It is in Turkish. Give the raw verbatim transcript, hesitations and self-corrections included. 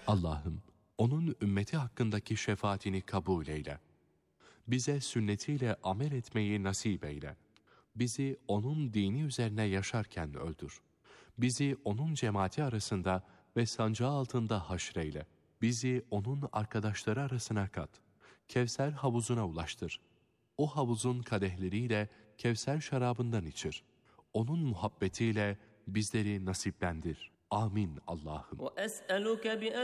Allah'ım, onun ümmeti hakkındaki şefaatini kabul eyle. Bize sünnetiyle amel etmeyi nasip eyle. Bizi onun dini üzerine yaşarken öldür. Bizi onun cemaati arasında ve sancağı altında haşreyle. Bizi onun arkadaşları arasına kat. Kevser havuzuna ulaştır. O havuzun kadehleriyle Kevser şarabından içir. Onun muhabbetiyle bizleri nasiplendir. Amin Allah'ım.